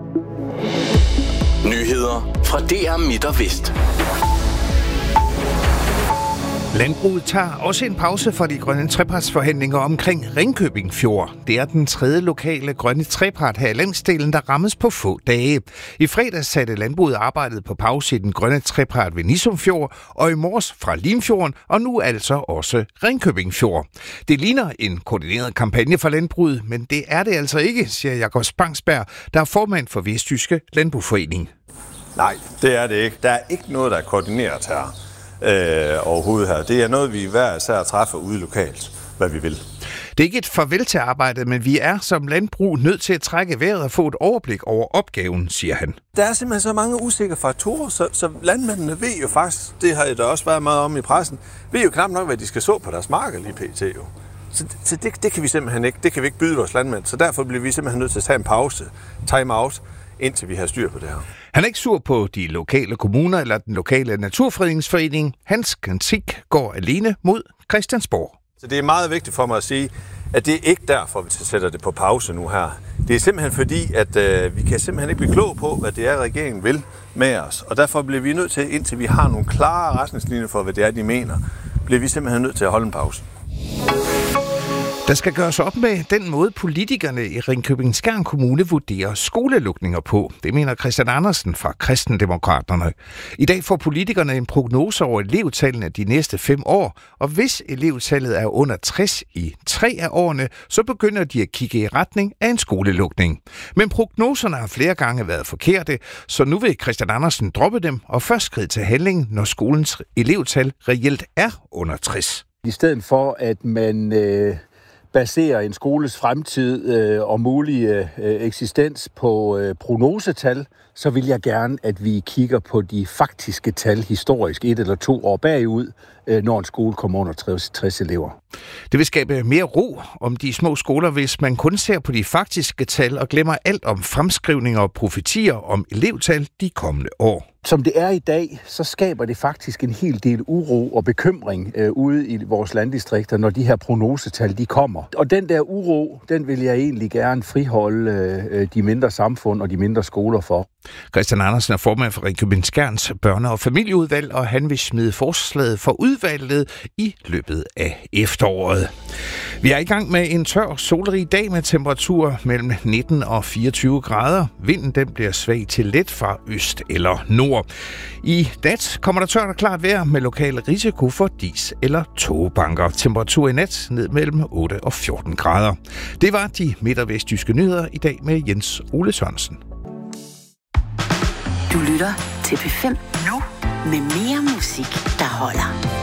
Nyheder fra DR Midt og Vest. Landbruget tager også en pause for de grønne trepartsforhandlinger omkring Ringkøbing Fjord. Det er den tredje lokale grønne trepart her i landsdelen, der rammes på få dage. I fredags satte landbruget arbejdet på pause i den grønne trepart ved Nissum Fjord, og i morges fra Limfjorden, og nu altså også Ringkøbing Fjord. Det ligner en koordineret kampagne for landbruget, men det er det altså ikke, siger Jakob Spangsberg, der er formand for Vestjyske Landbrugsforening. Nej, det er det ikke. Der er ikke noget, der er koordineret her. Overhovedet her. Det er noget, vi hver især træffer ude lokalt, hvad vi vil. Det er ikke et farvel til arbejdet, men vi er som landbrug nødt til at trække vejret og få et overblik over opgaven, siger han. Der er simpelthen så mange usikre faktorer, så landmændene ved jo faktisk, det har der også været meget om i pressen, ved jo knap nok, hvad de skal så på deres marker lige pt. Jo. Så det kan vi simpelthen ikke. Det kan vi ikke byde vores landmænd. Så derfor bliver vi simpelthen nødt til at tage en pause, time out, indtil vi har styr på det her. Han er ikke sur på de lokale kommuner eller den lokale naturfredningsforening. Hans kritik går alene mod Christiansborg. Så det er meget vigtigt for mig at sige, at det er ikke derfor, vi sætter det på pause nu her. Det er simpelthen fordi, at vi kan simpelthen ikke blive klog på, hvad det er, regeringen vil med os. Og derfor bliver vi nødt til, indtil vi har nogle klare retningslinjer for, hvad det er, de mener, bliver vi simpelthen nødt til at holde en pause. Der skal gøres op med den måde, politikerne i Ringkøbing-Skjern Kommune vurderer skolelukninger på. Det mener Christian Andersen fra Kristendemokraterne. I dag får politikerne en prognose over elevtallene de næste 5 år, og hvis elevtallet er under 60 i 3 af årene, så begynder de at kigge i retning af en skolelukning. Men prognoserne har flere gange været forkerte, så nu vil Christian Andersen droppe dem og først skride til handling, når skolens elevtal reelt er under 60. I stedet for, at man baserer en skoles fremtid og mulige eksistens på prognosetal, så vil jeg gerne, at vi kigger på de faktiske tal historisk 1 eller 2 år bagud, når en skole kommer under 60 elever. Det vil skabe mere ro om de små skoler, hvis man kun ser på de faktiske tal og glemmer alt om fremskrivninger og profetier om elevtal de kommende år. Som det er i dag, så skaber det faktisk en hel del uro og bekymring ude i vores landdistrikter, når de her prognosetal de kommer. Og den der uro, den vil jeg egentlig gerne friholde de mindre samfund og de mindre skoler for. Christian Andersen er formand for Ringkøbing-Skjerns børne- og familieudvalg, og han vil smide forslaget for udvalget i løbet af efteråret. Vi er i gang med en tør, solrig dag med temperatur mellem 19 og 24 grader. Vinden den bliver svag til let fra øst eller nord. I nat kommer der tørt og klart vejr med lokal risiko for dis- eller tågebanker. Temperatur i nat ned mellem 8 og 14 grader. Det var de midt- og vestjyske nyheder i dag med Jens Ole Sørensen. Du lytter til P5 nu med mere musik, der holder.